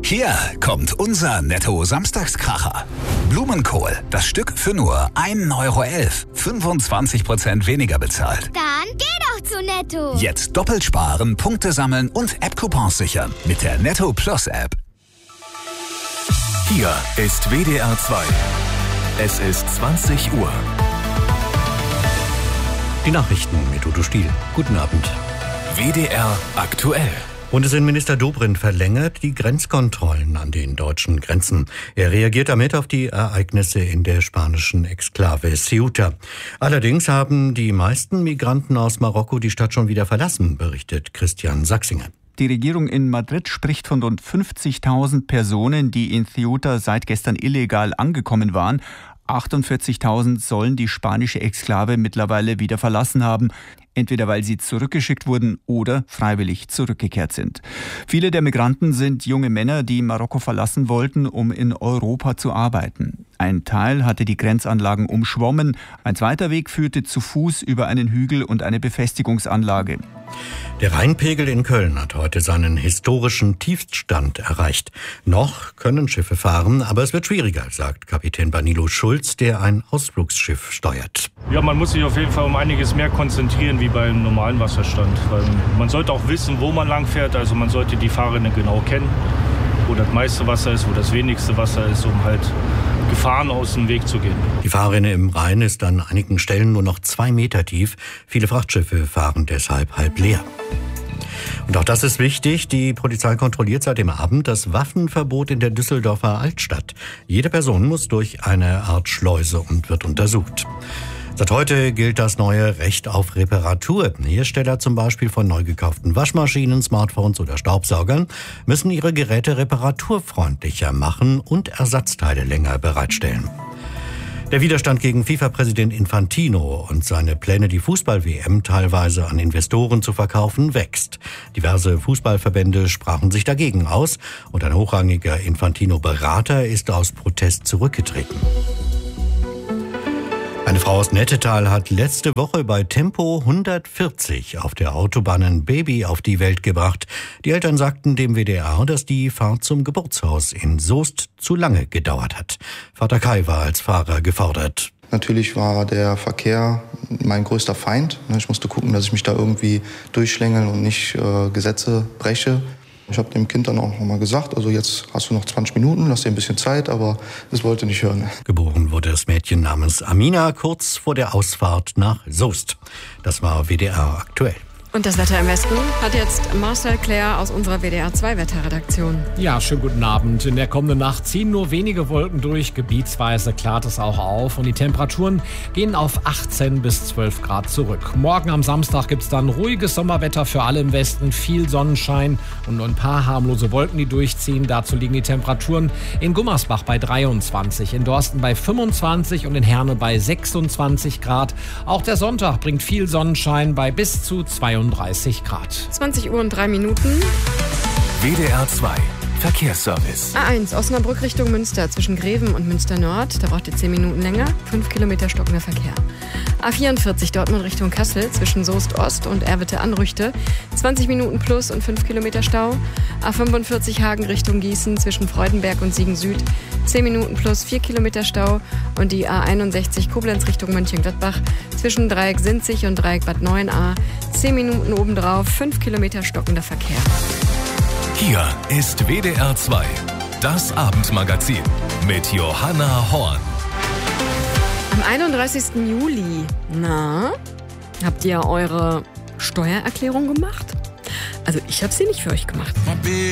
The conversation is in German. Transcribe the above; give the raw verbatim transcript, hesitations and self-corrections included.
Hier kommt unser Netto-Samstagskracher. Blumenkohl, das Stück für nur ein Euro elf. fünfundzwanzig Prozent weniger bezahlt. Dann geh doch zu Netto. Jetzt doppelt sparen, Punkte sammeln und App-Coupons sichern mit der Netto Plus App. Hier ist W D R zwei. Es ist zwanzig Uhr. Die Nachrichten mit Udo Stiel. Guten Abend. W D R aktuell. Bundesinnenminister Dobrindt verlängert die Grenzkontrollen an den deutschen Grenzen. Er reagiert damit auf die Ereignisse in der spanischen Exklave Ceuta. Allerdings haben die meisten Migranten aus Marokko die Stadt schon wieder verlassen, berichtet Christian Sachsinger. Die Regierung in Madrid spricht von rund fünfzigtausend Personen, die in Ceuta seit gestern illegal angekommen waren. achtundvierzigtausend sollen die spanische Exklave mittlerweile wieder verlassen haben, entweder weil sie zurückgeschickt wurden oder freiwillig zurückgekehrt sind. Viele der Migranten sind junge Männer, die Marokko verlassen wollten, um in Europa zu arbeiten. Ein Teil hatte die Grenzanlagen umschwommen, ein zweiter Weg führte zu Fuß über einen Hügel und eine Befestigungsanlage. Der Rheinpegel in Köln hat heute seinen historischen Tiefstand erreicht. Noch können Schiffe fahren, aber es wird schwieriger, sagt Kapitän Danilo Schulz, der ein Ausflugsschiff steuert. Ja, man muss sich auf jeden Fall um einiges mehr konzentrieren wie beim normalen Wasserstand. Weil man sollte auch wissen, wo man lang fährt. Also man sollte die Fahrrinne genau kennen, wo das meiste Wasser ist, wo das wenigste Wasser ist, um halt Gefahren aus dem Weg zu gehen. Die Fahrrinne im Rhein ist an einigen Stellen nur noch zwei Meter tief. Viele Frachtschiffe fahren deshalb halb leer. Und auch das ist wichtig. Die Polizei kontrolliert seit dem Abend das Waffenverbot in der Düsseldorfer Altstadt. Jede Person muss durch eine Art Schleuse und wird untersucht. Seit heute gilt das neue Recht auf Reparatur. Hersteller zum Beispiel von neu gekauften Waschmaschinen, Smartphones oder Staubsaugern müssen ihre Geräte reparaturfreundlicher machen und Ersatzteile länger bereitstellen. Der Widerstand gegen FIFA-Präsident Infantino und seine Pläne, die Fußball-W M teilweise an Investoren zu verkaufen, wächst. Diverse Fußballverbände sprachen sich dagegen aus und ein hochrangiger Infantino-Berater ist aus Protest zurückgetreten. Eine Frau aus Nettetal hat letzte Woche bei Tempo hundertvierzig auf der Autobahn ein Baby auf die Welt gebracht. Die Eltern sagten dem W D R, dass die Fahrt zum Geburtshaus in Soest zu lange gedauert hat. Vater Kai war als Fahrer gefordert. Natürlich war der Verkehr mein größter Feind. Ich musste gucken, dass ich mich da irgendwie durchschlängel und nicht äh, Gesetze breche. Ich habe dem Kind dann auch noch mal gesagt, also jetzt hast du noch zwanzig Minuten, lass dir ein bisschen Zeit, aber es wollte nicht hören. Geboren wurde das Mädchen namens Amina kurz vor der Ausfahrt nach Soest. Das war W D R aktuell. Und das Wetter im Westen hat jetzt Marcel Claire aus unserer W D R zwei Wetterredaktion. Ja, schönen guten Abend. In der kommenden Nacht ziehen nur wenige Wolken durch. Gebietsweise klart es auch auf. Und die Temperaturen gehen auf achtzehn bis zwölf Grad zurück. Morgen am Samstag gibt es dann ruhiges Sommerwetter für alle im Westen. Viel Sonnenschein und nur ein paar harmlose Wolken, die durchziehen. Dazu liegen die Temperaturen in Gummersbach bei dreiundzwanzig, in Dorsten bei fünfundzwanzig und in Herne bei sechsundzwanzig Grad. Auch der Sonntag bringt viel Sonnenschein bei bis zu zweiunddreißig Grad. zwanzig Uhr und drei Minuten. W D R zwei Verkehrsservice. A eins Osnabrück Richtung Münster zwischen Greven und Münster Nord. Da braucht ihr zehn Minuten länger. fünf Kilometer stockender Verkehr. A vierundvierzig Dortmund Richtung Kassel zwischen Soest Ost und Erwitte-Anrüchte. zwanzig Minuten plus und fünf Kilometer Stau. A fünfundvierzig Hagen Richtung Gießen zwischen Freudenberg und Siegen Süd. zehn Minuten plus vier Kilometer Stau. Und die A einundsechzig Koblenz Richtung Mönchengladbach zwischen Dreieck Sinzig und Dreieck Bad Neuenahr. zehn Minuten obendrauf, fünf Kilometer stockender Verkehr. Hier ist W D R zwei, das Abendmagazin mit Johanna Horn. Am einunddreißigsten Juli, na, habt ihr eure Steuererklärung gemacht? Also ich habe sie nicht für euch gemacht.